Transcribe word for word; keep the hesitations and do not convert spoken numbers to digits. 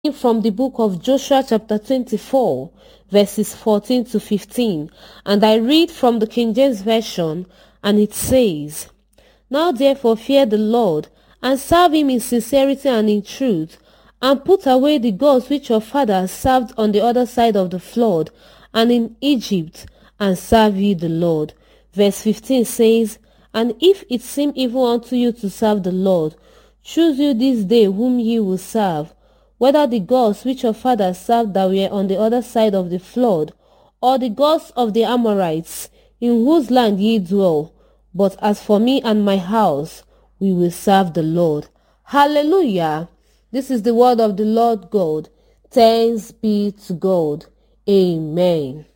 From the book of Joshua chapter twenty-four, verses fourteen to fifteen, and I read from the King James Version, and it says, "Now therefore fear the Lord, and serve him in sincerity and in truth, and put away the gods which your fathers served on the other side of the flood, and in Egypt, and serve ye the Lord." Verse fifteen says, "And if it seem evil unto you to serve the Lord, choose you this day whom ye will serve, whether the gods which your fathers served that were on the other side of the flood, or the gods of the Amorites, in whose land ye dwell. But as for me and my house, we will serve the Lord." Hallelujah! This is the word of the Lord God. Thanks be to God. Amen.